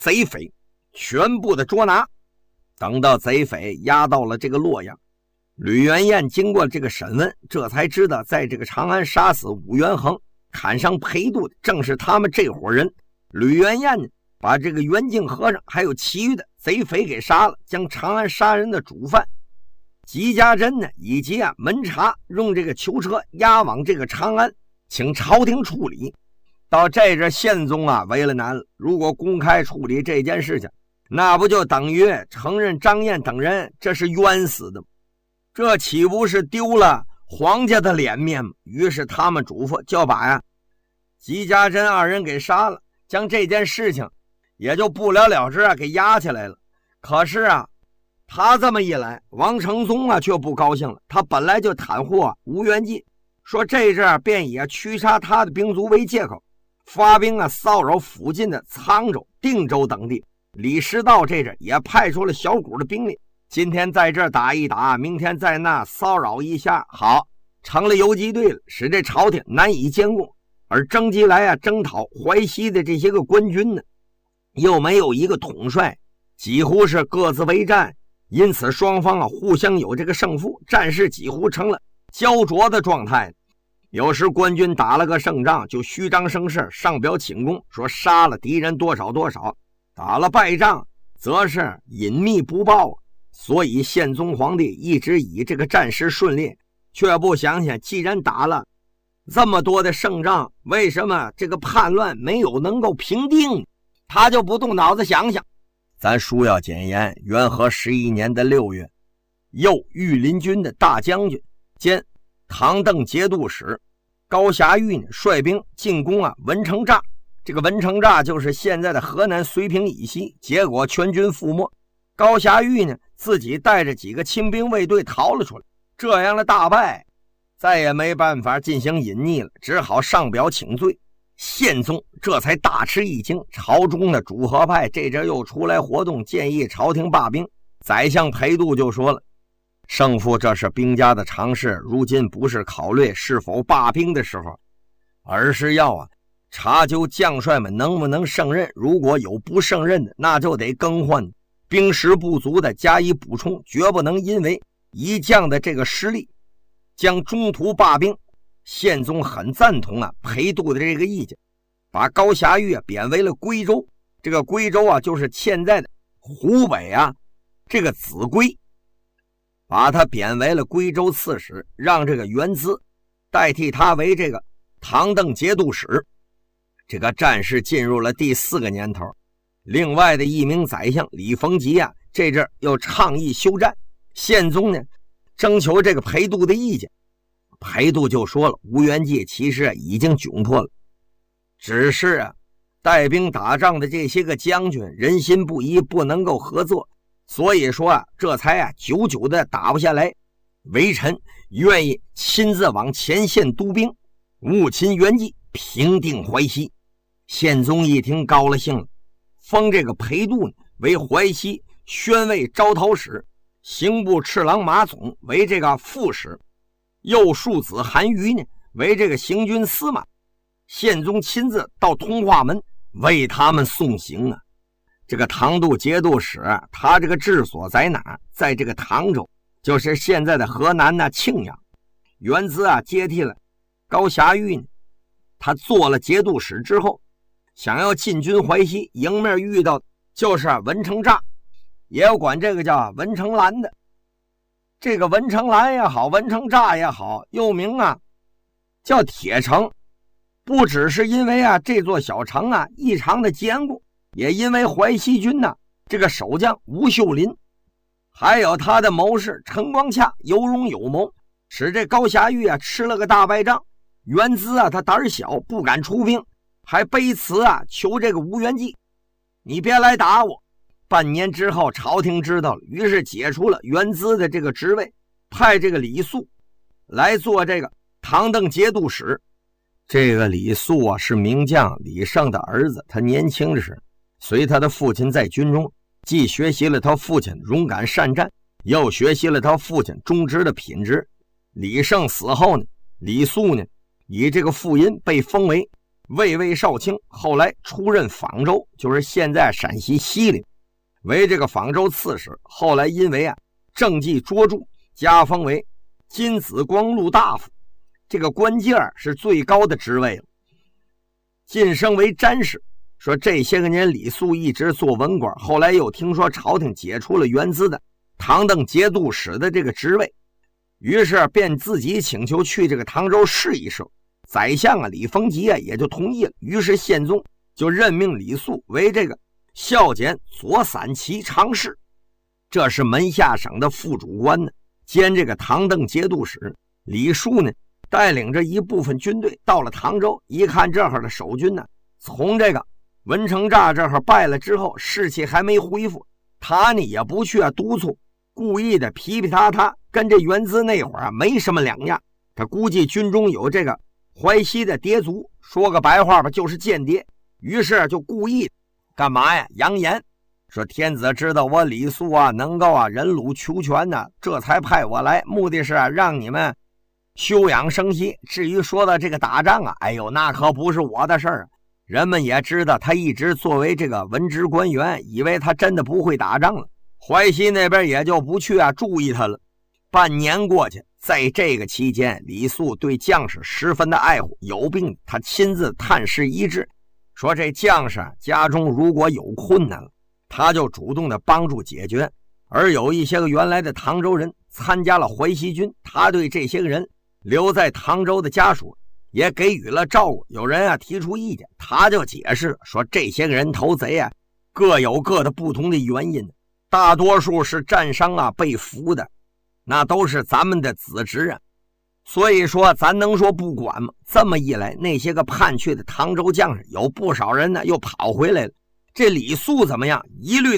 贼匪全部的捉拿。等到贼匪押到了这个洛阳，吕元彦经过这个审问，这才知道在这个长安杀死武元衡，砍伤裴度的正是他们这伙人。吕元彦呢，把这个元敬和尚还有其余的贼匪给杀了，将长安杀人的主犯吉家珍呢以及门察用这个囚车押往这个长安，请朝廷处理。到这阵宪宗为了难了，如果公开处理这件事情，那不就等于承认张燕等人这是冤死的吗？这岂不是丢了皇家的脸面吗？于是他们嘱咐就把吉家珍二人给杀了，将这件事情也就不了了之给压起来了。可是他这么一来，王承宗却不高兴了。他本来就袒护吴元济，说这阵便以驱杀他的兵卒为借口，发兵骚扰附近的沧州、定州等地。李师道这阵也派出了小股的兵力，今天在这打一打，明天在那骚扰一下，好，成了游击队了，使这朝廷难以监控。而征集来征讨淮西的这些个官军呢，又没有一个统帅，几乎是各自为战，因此双方互相有这个胜负，战事几乎成了焦灼的状态。有时官军打了个胜仗，就虚张声势，上表请功，说杀了敌人多少多少；打了败仗，则是隐秘不报。所以宪宗皇帝一直以这个战事顺利，却不想想既然打了这么多的胜仗，为什么这个叛乱没有能够平定？他就不动脑子想想。咱书要简言，元和11年的6月，右御林军的大将军兼唐邓节度使高霞玉呢，率兵进攻文成栅。这个文成栅就是现在的河南绥平以西，结果全军覆没。高霞玉呢，自己带着几个亲兵卫队逃了出来。这样的大败，再也没办法进行隐匿了，只好上表请罪。宪宗这才大吃一惊，朝中的主和派这阵又出来活动，建议朝廷罢兵。宰相裴度就说了，胜负这是兵家的常事，如今不是考虑是否罢兵的时候，而是要查究将帅们能不能胜任，如果有不胜任的，那就得更换兵实不足的加以补充，绝不能因为一将的这个失利将中途罢兵。宪宗很赞同裴度的这个意见，把高霞玉贬为了归州。这个归州就是现在的湖北这个秭归，把他贬为了归州刺史，让这个元资代替他为这个唐邓节度使。这个战事进入了第4个年头，另外的一名宰相李逢吉这阵又倡议休战。宪宗呢征求这个裴度的意见，裴度就说了，吴元济其实已经窘迫了，只是带兵打仗的这些个将军人心不一，不能够合作，所以说这才久久的打不下来。微臣愿意亲自往前线督兵，务擒元济，平定淮西。宪宗一听高了兴了，封这个裴度为淮西宣慰招讨使，刑部侍郎马总为这个副使，右庶子韩瑜呢为这个行军司马。宪宗亲自到通化门为他们送行这个唐度节度使他这个治所在哪？在这个唐州，就是现在的河南庆阳。元资接替了高霞玉呢，他做了节度使之后，想要进军淮西，迎面遇到就是文成栅，也有管这个叫文成兰的。这个文成兰也好，文成栅也好，又名叫铁城。不只是因为这座小城异常的坚固，也因为淮西军这个守将吴秀林，还有他的谋士陈光洽有勇有谋，使这高霞玉吃了个大败仗。元资他胆小不敢出兵，还背辞求这个吴元济，你别来打我。半年之后朝廷知道了，于是解除了元资的这个职位，派这个李肃来做这个唐邓节度使。这个李肃是名将李胜的儿子，他年轻时随他的父亲在军中，既学习了他父亲勇敢善战，又学习了他父亲忠直的品质。李胜死后呢，李肃呢以这个父荫被封为魏魏少卿，后来出任枋州，就是现在陕西西陵，为这个枋州刺史。后来因为政绩卓著，加封为金紫光禄大夫，这个官阶是最高的职位了，晋升为詹事。说这些个年李肃一直做文官，后来又听说朝廷解除了原资的唐邓节度使的这个职位，于是便自己请求去这个唐州试一试。宰相李丰吉也就同意了，于是宪宗就任命李肃为这个校检左散骑常侍，这是门下省的副主官呢，兼这个唐邓节度使。李肃呢带领着一部分军队到了唐州，一看这儿的守军呢，从这个文成栅这儿败了之后，士气还没恢复，他呢也不去督促，故意的皮皮塌塌，跟这元资那会儿没什么两样。他估计军中有这个淮西的谍族，说个白话吧，就是间谍，于是就故意干嘛呀？扬言说天子知道我李肃能够忍辱求全呢，这才派我来，目的是让你们休养生息。至于说到这个打仗哎呦，那可不是我的事儿。人们也知道他一直作为这个文职官员，以为他真的不会打仗了，淮西那边也就不去注意他了。半年过去，在这个期间，李肃对将士十分的爱护，有病他亲自探视医治，说这将士家中如果有困难了，他就主动的帮助解决。而有一些个原来的唐州人参加了淮西军，他对这些个人留在唐州的家属也给予了照顾。有人提出意见，他就解释说这些个人头贼各有各的不同的原因，大多数是战伤被俘的，那都是咱们的子侄所以说咱能说不管吗？这么一来，那些个叛去的唐州将士有不少人呢又跑回来了。这李肃怎么样？一律